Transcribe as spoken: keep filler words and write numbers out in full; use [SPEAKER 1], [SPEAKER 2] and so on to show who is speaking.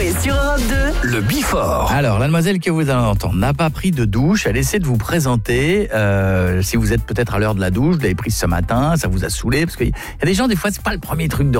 [SPEAKER 1] Coé sur Europe deux.
[SPEAKER 2] Le Bifort.
[SPEAKER 3] Alors, la demoiselle que vous allez entendre n'a pas pris de douche. Elle essaie de vous présenter. Euh, si vous êtes peut-être à l'heure de la douche, vous l'avez prise ce matin, ça vous a saoulé. Parce qu'il y a des gens, des fois, c'est pas le premier truc de